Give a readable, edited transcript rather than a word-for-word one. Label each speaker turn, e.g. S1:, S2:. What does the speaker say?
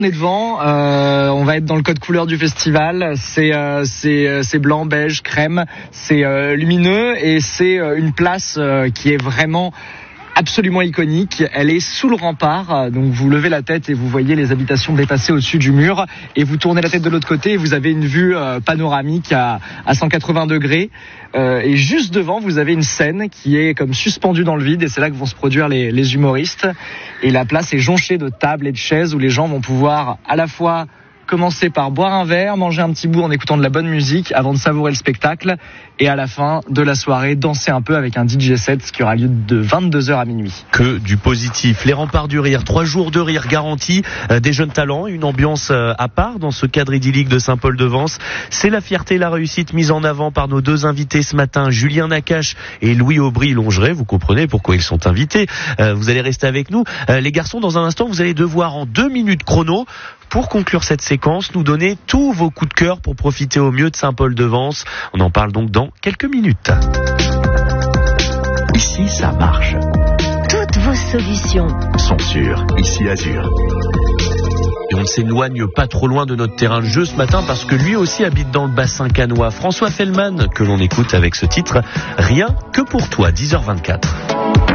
S1: On est devant, on va être dans le code couleur du festival, c'est blanc, beige, crème, c'est lumineux et c'est une place qui est vraiment absolument iconique. Elle est sous le rempart, donc vous levez la tête et vous voyez les habitations dépasser au-dessus du mur et vous tournez la tête de l'autre côté et vous avez une vue panoramique à 180 degrés et juste devant vous avez une scène qui est comme suspendue dans le vide et c'est là que vont se produire les humoristes et la place est jonchée de tables et de chaises où les gens vont pouvoir à la fois commencer par boire un verre, manger un petit bout en écoutant de la bonne musique avant de savourer le spectacle et à la fin de la soirée danser un peu avec un DJ set qui aura lieu de 22h à minuit.
S2: Que du positif. Les remparts du rire, 3 jours de rire garantis, des jeunes talents, une ambiance à part dans ce cadre idyllique de Saint-Paul-de-Vence. C'est la fierté et la réussite mise en avant par nos deux invités ce matin, Julien Nakache et Louis Aubry-Longeret. Vous comprenez pourquoi ils sont invités. Vous allez rester avec nous. Les garçons, dans un instant, vous allez devoir en 2 minutes chrono, pour conclure cette séquence, nous donner tous vos coups de cœur pour profiter au mieux de Saint-Paul-de-Vence. On en parle donc dans quelques minutes.
S3: Ici, ça marche.
S4: Toutes vos solutions
S3: sont sur Ici Azur.
S2: Et on ne s'éloigne pas trop loin de notre terrain de jeu ce matin parce que lui aussi habite dans le bassin cannois. François Fellman, que l'on écoute avec ce titre, Rien que pour toi, 10h24.